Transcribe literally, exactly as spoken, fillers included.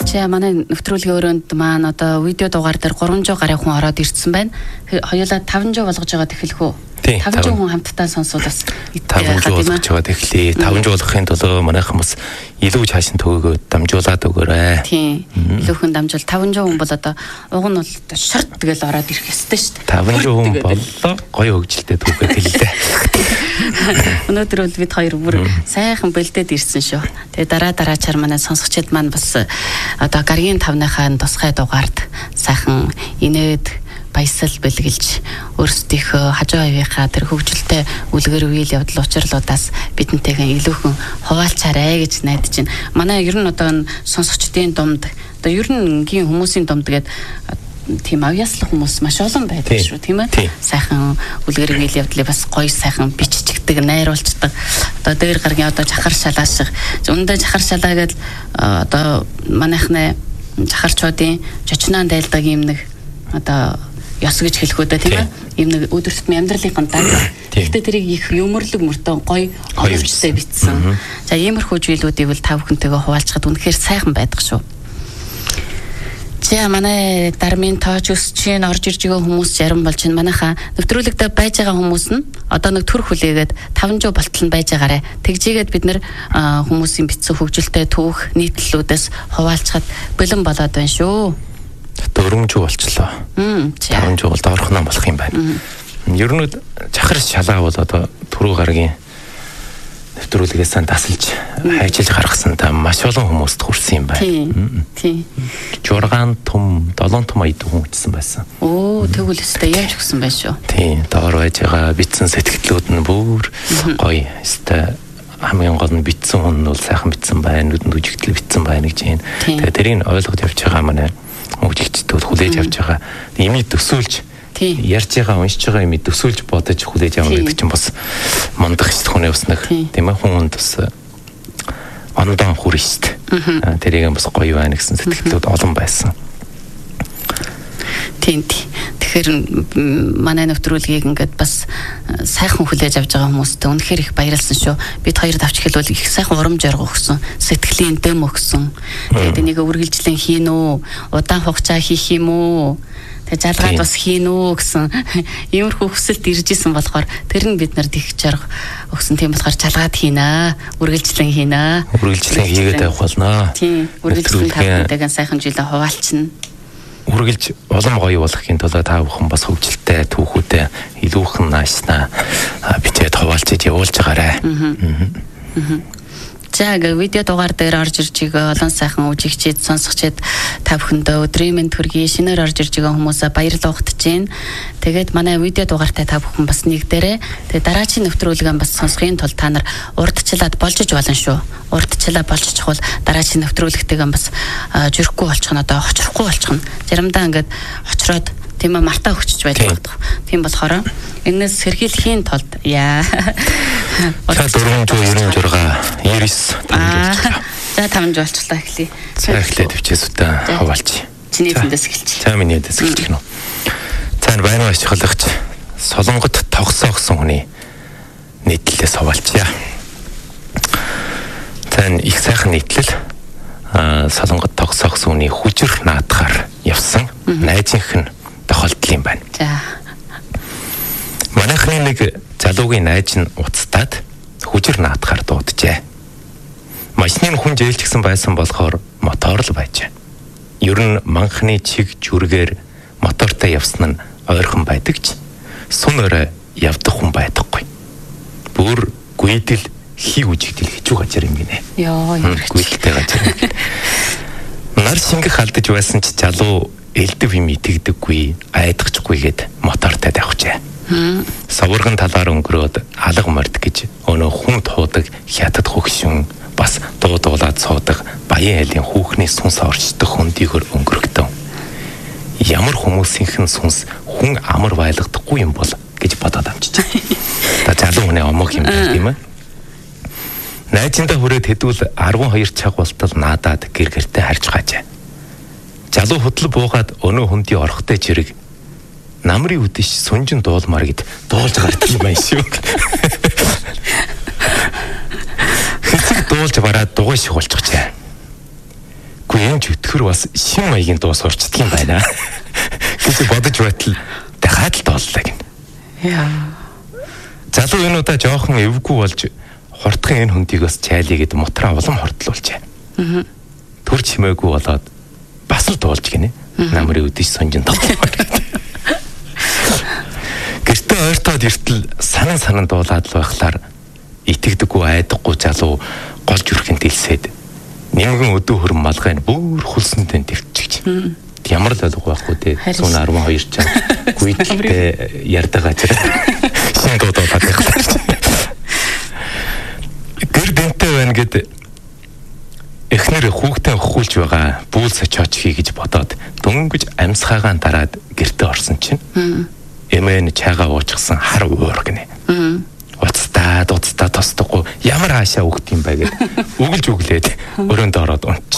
За манай нэвтрүүлгийн өрөөнд маань одоо видео дугаар дээр гурван зуун гаруй хүн ороод ирсэн байна. Хоёулаа таван зуун болгож байгаа тэхэлэх үү? таван зуун хүн хамтдаа сонсвол бас таван зуун болгож байгаа тэхлээ. таван зуун болгохын тулд манайхан бас илүү чаашин төгөөгөө дамжуулаад өгөөрэй. Тийм. Илүү хүн дамжуул таван зуун хүн бол одоо уг нь бол шорт тэгэл ороод ирэх ёстой шүү дээ. таван зуун хүн боллоо гоё хөгжилтэй түүхэд хэллээ. Өнөөдөр бол бид хоёр бүр сайхан бэлдээд ирсэн шүү. Тэгээ дараа дараачаар манай сонсогчид маань бас одоо гаргийн тавныхаа тусгай дугаард сайхан инээд баясал бэлгэлж өөрсдийнхөө хажуу авийнхаа тэр хөгжилтэй үлгэр үйл явдал учирлуудаас бидэнтэйгээ илүүхэн хуваалцаарай гэж найдаж байна. Манай ер нь одоо сонсогчдын дунд одоо ер нь ингийн хүмүүсийн дунд тэгээд тийм авьяаслах хүмүүс маш олон байдаг шүү, тийм ээ. Сайхан үлгэр үйл явдлыг бас гоё сайхан биччихдэг, найруулцдаг. Одоо дээр гаргийн одоо жахар шалаа шиг. Үндэ жахар шалаа гэдэг одоо манайхны жахарчуудын жочноо дайлдаг юм нэг одоо ёс гэж хэлэх үү, тийм ээ. Ийм нэг өдөр тутмын амьдралын даг. Гэхдээ тэрийг их юмрлэг мөртөө гоё оновчтой бичсэн. За иймэрхүү зүйлүүдийг бол тав хүнтэйгээ хуваалцахад үнэхээр сайхан байдаг шүү. За манай дармын тооч өсчин орж ирж байгаа хүмүүс зарим болж байна. Манайхаа нэвтрүүлэгтээ байж байгаа хүмүүс нь одоо нэг төр хүлээгээд таван зуун болтол нь байж байгаарэ. Тэгжээгээд бид нэр хүмүүсийн бичсэн хөгжилтэй түүх нийтлэлүүдээс хуваалцахад бэлэн болоод байна шүү. дөрвөн зуун болчлоо. таван зуун болд орох нам болох юм байна. Ер нь чахар шалаа бол одоо түрүү гаргийн нэвтрүүлгээс тасалж хайчилж гаргасан та маш олон хүмүүст хүрсэн юм байна. Тийм. Жургаан том, долоон том аяд хүн үтсэн байсан. Оо, тэгвэл өстэй яаж өгсөн байх шүү. Тийм, доор байж байгаа бичсэн сэтгэлдлүүд нь бүр гоё. Өстэй хамгийн гол нь бичсэн хүн нь бол сайхан бичсэн байна, нүдэнд үжигдэл бичсэн байна гэж байна. Тэгээ тэрийг ойлгож явж байгаа манай хөгжигчдүүд хүлээж авч байгаа. Имийг төсөөлж ярьж байгаа, уншиж байгаа юм төсөөлж бодож хүлээж авах гэдэг чинь бас мандах шүү дээ бас нэг тийм ээ хүнд бас ондон хүрэн шүү дээ. Тэрийг бас гоё байна гэсэн сэтгэлдлүүд олон байсан. Тийм тийм. Тэгэхээр манай нэвтрүүлгийг ингээд бас сайхан хүлээж авч байгаа хүмүүстээ үнэхээр их баярлсан шүү. Бид хоёр давч хэлбэл их сайхан урамж орго өгсөн, сэтгэлийн дэм өгсөн. Тэгээд энийг үргэлжлэн хийн үү, удаан хугацаа хийх юм уу? Тэгээ жалгаад бас хийн үү гэсэн иймэрхүү хүсэлт ирж исэн болохоор тэр нь бид нарт их жарга өгсөн. Тийм болохоор жалгаад хийнэ, үргэлжлэн хийнэ. Үргэлжлэн хийгээд авах болно. Тийм, үргэлжлэн тавтайгаа сайхан жилээ хуваалцна. Үргэлж улам гоё болохын тулд та бүхэн бас хөгжилтэй түүхүүдээ илүүхэн нааснаа бичээд хуваалцаж явуулж байгаарай. За видео дугаар дээр орж ирж байгаа олон сайхан үжигчид, сонсогчид та бүхэндээ өдрийн мэнд хүргэе. Шинээр орж ирж байгаа хүмүүсээ баярлалаа угтаж байна. Тэгээд манай видео дугаартай та бүхэн бас нэгдээрээ. Тэгээд дараагийн нэвтрүүлгээ бас сонсохын тулд та нар урдчлаад болж болно шүү. Урдчлаа болж чухал дараагийн нэвтрүүлэгтэйгээ бас жирэхгүй болчих нь одоо хоцрохгүй болчих нь. Заримдаа ингээд хоцроод тийм ээ мартаа өгчөж байдаг. Тийм болохоор энэс сэргийлэхийн тулд яа. дөрвөн зуун ерөн зурга ерөөс таван. За таван зуун болчихлоо эхлэе. За эхлээд төвчээс үтэ хаваалч. Чиний дэндээс эхэлчих. За миний дэндээс эхэлчих нь. За байна маш чухалагч Солонгот тогсоо гэсэн хүний нийтлэлээс хаваалчаа. За их сайхан нийтлэл Солонгот тогсоо гэсэн хүний хүжир наадахаар явсан найзынх нь тохиолдол юм байна. За. Манайхны нэг залуугийн найз нь уцтаад хүжир наадахаар дууджээ. Машины хүн жээлчгсэн байсан болохоор мотор л байжээ. Ер нь манхны чиг жүргээр мотортой явсан нь ойрхон байдаг ч сун өрөө явдаг хүн байдаггүй. Бүр гүйдэл хий үжигдэл хичүү гажир юм гинэ. Йоо, гүйдэлтэй гажир. Нар шингэх алдаж байсан ч залуу элдэв юм итгэдэггүй, айдахчгүйгээд мотортой давхжээ. Савурган талаар өнгөрөөд алга морд гэж өнөө хүн туудаг хятад хөгшин бас дуудуулаад суудаг баян айлын хүүхний сүнс орчдог хөндийгөр өнгөрөгдөн. Ямар хүмүүсийнхэн сүнс хүн амар байлгадахгүй юм бол гэж бодоод амжиж. Та залуу хүний омог юм байна тийм ээ. Найзындаа хүрээд хэдүүл арван хоёр цаг болтол наадаад гэр гэртээ харж gaajаа. Залуу хөдөл буугаад өнөө хөндий орохтой жирэг намрын үдэш сунжин дуулмаар гэд дуулж гардаг юм байна шүү. Хэцэг дуулж бараад дугуй шиг болчихжээ. Гүй юм ч үлдэхэр бас шин маягийн дуу сурчдаг юм байна. гэж бодож байтал дахиад л дууллаа гин. Яа. Залуу энэ удаа жоохон эвгүй болж хурдхан энэ хүндийг бас чайлигээд мутраа улам хордлуулжээ. Аа. Төр чимээгүй болоод бас л дуулж гинэ. Намрын өдөж сонжин тоглоо. Гэртээ ойртоод иртэл санан санан дуулаад л байхлаар итгэдэггүй айдаггүй залуу голж өрхөн дэлсээд нэмгэн өдөө хөрөн малгай бүр хулсантай төвчж. Ямар л алга байхгүй те. Сүүн арван хоёр чам гүйдэлтэй ярьдаг ажир. Шин дуудаад байхлаар. Гэр дэнтэй байна гэд эхнэр хүүхдээ өхүүлж байгаа бүүлс очооч хий гэж бодоод дөнгөж амьсгаагаан дараад гэртээ орсон чинь эмээн чагаа уучсан хар уур гинэ. Уцтаа дуцтаа тосдоггүй ямар хаашаа өгд юм бэ гэд үгэлж өглээд өрөөнд ороод